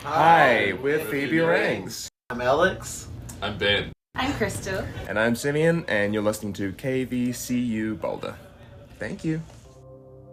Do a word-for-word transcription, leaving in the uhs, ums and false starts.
Hi, we're Phoebe Rangs. I'm Alex. I'm Ben. I'm Crystal. And I'm Simeon, and you're listening to K V C U Boulder. Thank you.